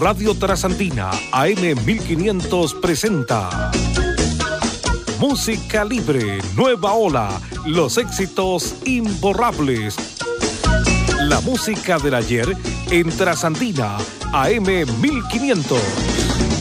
Radio Trasandina AM 1500 presenta Música Libre, Nueva Ola, los éxitos imborrables. La música del ayer en Trasandina AM 1500.